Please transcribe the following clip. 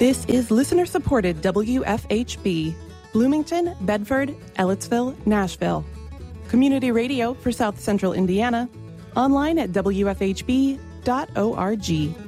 This is listener-supported WFHB, Bloomington, Bedford, Ellettsville, Nashville. Community radio for South Central Indiana, online at WFHB.org.